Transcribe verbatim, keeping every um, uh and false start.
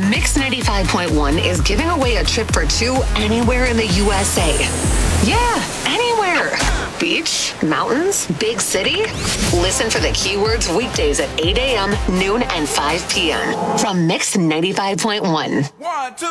Mix ninety-five point one is giving away a trip for two anywhere in the U S A. Yeah, anywhere. Beach, mountains, big city. Listen for the keywords weekdays at eight a.m., noon, and five p.m. from Mix ninety-five point one. One, two.